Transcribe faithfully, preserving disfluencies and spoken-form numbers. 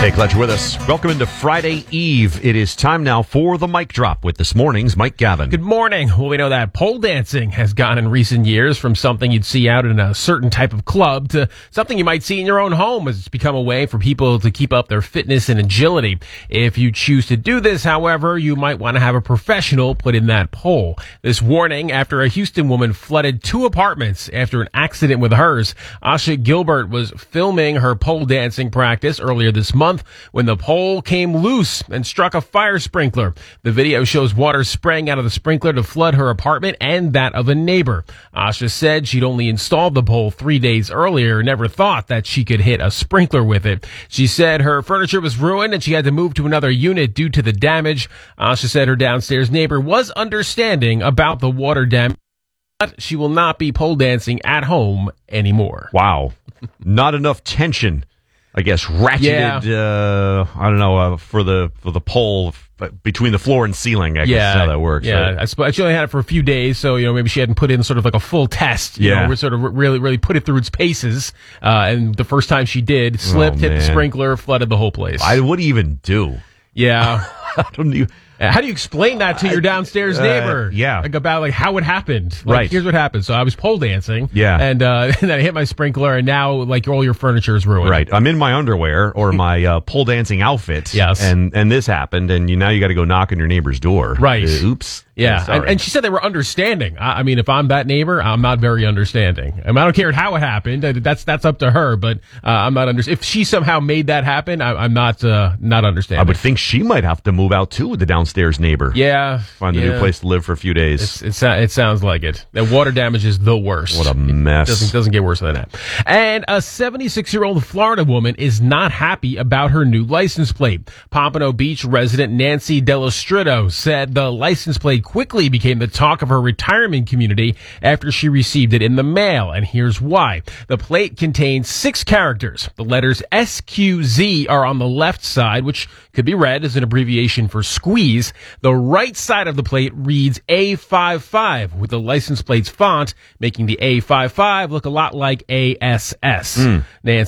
Hey, glad you're with us. Welcome into Friday Eve. It is time now for the mic drop with this morning's Mike Gavin. Good morning. Well, we know that pole dancing has gone in recent years from something you'd see out in a certain type of club to something you might see in your own home as it's become a way for people to keep up their fitness and agility. If you choose to do this, however, you might want to have a professional put in that pole. This warning after a Houston woman flooded two apartments after an accident with hers. Asha Gilbert was filming her pole dancing practice earlier this month when the pole came loose and struck a fire sprinkler. The video shows water spraying out of the sprinkler to flood her apartment and that of a neighbor. Asha said she'd only installed the pole three days earlier, never thought that she could hit a sprinkler with it. She said her furniture was ruined and she had to move to another unit due to the damage. Asha said her downstairs neighbor was understanding about the water damage, but she will not be pole dancing at home anymore. Wow. Not enough tension, I guess, ratcheted, Yeah. uh, I don't know, uh, for the for the pole f- between the floor and ceiling, I guess Yeah, is how that works. Yeah, right? I suppose she only had it for a few days, so you know maybe she hadn't put in sort of like a full test. You Yeah. know, we sort of really, really put it through its paces. Uh, and the first time she did, slipped, Oh, hit the man. sprinkler, flooded the whole place. I what do you even do? yeah. I don't even. How do you explain that to your downstairs Uh, neighbor? yeah. Like about like how it happened. Like, Right. Here's what happened. So I was pole dancing. Yeah. And, uh, and then I hit my sprinkler and now like all your furniture is ruined. Right. I'm in my underwear or my uh, pole dancing outfit. Yes. And and this happened, and you now you got to go knock on your neighbor's door. Right. Uh, oops. Yeah, Sorry. and, and she said they were understanding. I, I mean, if I'm that neighbor, I'm not very understanding. I, mean, I don't care how it happened. Uh, That's that's up to her. But uh, I'm not under. If she somehow made that happen, I, I'm not uh, not I understanding. would think she might have to move out too with the downstairs neighbor. yeah, Find a yeah. new place to live for a few days. It's, it, so- it sounds like it. The water damage is the worst. What a mess. Doesn't doesn't get worse than that. And a seventy-six-year-old Florida woman is not happy about her new license plate. Pompano Beach resident Nancy Delastrito said the license plate quickly became the talk of her retirement community after she received it in the mail. And here's why. The plate contains six characters. The letters S Q Z are on the left side, which could be read as an abbreviation for squeeze. The right side of the plate reads A fifty-five with the license plate's font, making the A fifty-five look a lot like A S S. Nancy